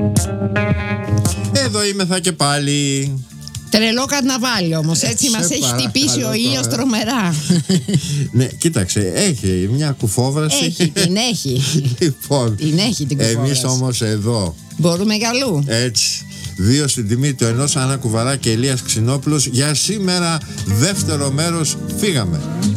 Εδώ είμαι θα και πάλι. Τρελό καρναβάλι όμως, έτσι μας έχει χτυπήσει ο ήλιος τρομερά. Ναι, κοίταξε, έχει μια κουφόβραση. Την έχει. Λοιπόν, την έχει την κουφόβραση. Εμείς όμως εδώ μπορούμε γαλού. Έτσι, 2 στην τιμή του ενός, Άννα Κουβαρά και Ηλίας Ξινόπουλος. Για σήμερα δεύτερο μέρος φύγαμε.